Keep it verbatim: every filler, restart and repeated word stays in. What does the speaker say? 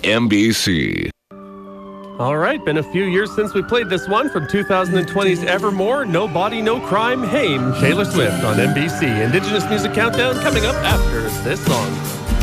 N B C. All right, been a few years since we played this one from twenty twenty's Evermore, No Body, No Crime, Haim, Taylor Swift on N B C. Indigenous Music Countdown coming up after this song.